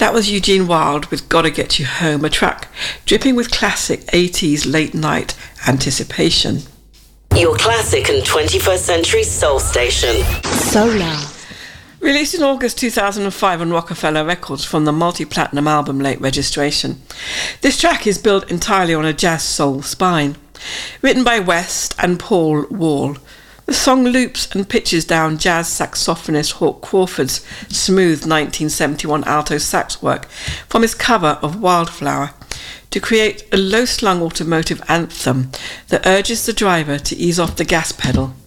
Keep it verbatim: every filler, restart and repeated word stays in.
That was Eugene Wilde with Gotta Get You Home, a track dripping with classic eighties late night anticipation. Your classic and twenty-first century soul station. Solar. Released in August two thousand five on Rockefeller Records from the multi-platinum album Late Registration. This track is built entirely on a jazz soul spine. Written by West and Paul Wall, the song loops and pitches down jazz saxophonist Hawk Crawford's smooth nineteen seventy-one alto sax work from his cover of Wildflower to create a low-slung automotive anthem that urges the driver to ease off the gas pedal